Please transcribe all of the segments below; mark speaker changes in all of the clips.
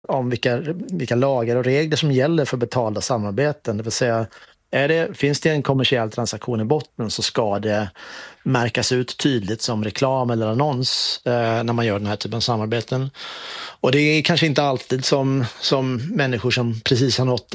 Speaker 1: om vilka lagar och regler som gäller för betalda samarbeten. Det vill säga, finns det en kommersiell transaktion i botten så ska det märkas ut tydligt som reklam eller annons när man gör den här typen av samarbeten. Och det är kanske inte alltid som människor som precis har nått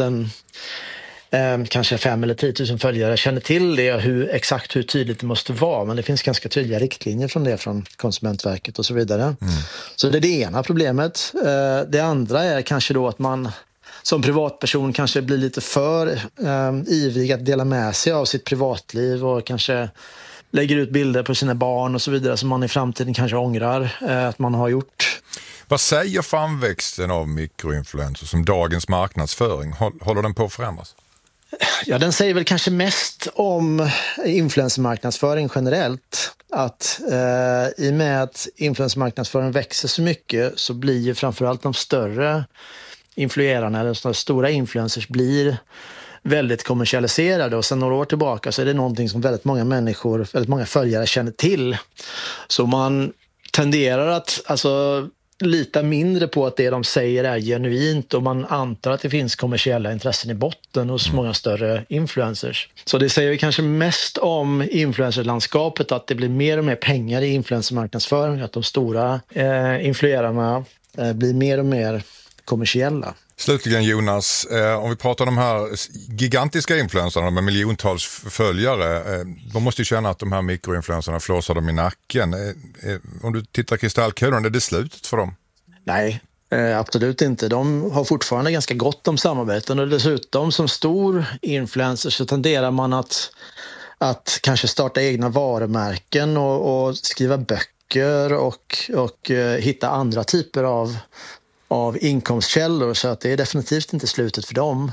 Speaker 1: kanske 5 eller 10 000 följare känner till det, exakt hur tydligt det måste vara. Men det finns ganska tydliga riktlinjer från Konsumentverket och så vidare. Så det är det ena problemet. Det andra är kanske då att man som privatperson kanske blir lite för ivrig att dela med sig av sitt privatliv och kanske lägger ut bilder på sina barn och så vidare som man i framtiden kanske ångrar att man har gjort.
Speaker 2: Vad säger framväxten av mikroinfluencer som dagens marknadsföring? Håller den på att förändras?
Speaker 1: Ja, den säger väl kanske mest om influencermarknadsföring generellt. Att i och med att influencermarknadsföring växer så mycket så blir ju framförallt de större influerarna, eller de stora influencers blir väldigt kommersialiserade, och sedan några år tillbaka så är det någonting som väldigt många följare känner till. Så man tenderar att lita mindre på att det de säger är genuint, och man antar att det finns kommersiella intressen i botten hos många större influencers. Så det säger kanske mest om influencerlandskapet, att det blir mer och mer pengar i influencermarknadsföring, att de stora influerarna blir mer och mer kommersiella.
Speaker 2: Slutligen Jonas, om vi pratar om de här gigantiska influencerna med miljontals följare, de måste ju känna att de här mikroinfluencerna flåsar dem i nacken. Om du tittar kristallkulan, är det slutet för dem?
Speaker 1: Nej, absolut inte. De har fortfarande ganska gott om samarbeten, och dessutom som stor influencer så tenderar man att kanske starta egna varumärken och skriva böcker och hitta andra typer av inkomstkällor, så att det är definitivt inte slutet för dem.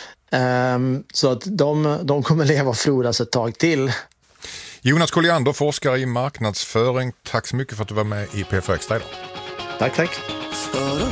Speaker 1: Så att de kommer leva och frodas ett tag till.
Speaker 2: Jonas Colliander, forskare i marknadsföring. Tack så mycket för att du var med i PFX idag.
Speaker 1: Tack.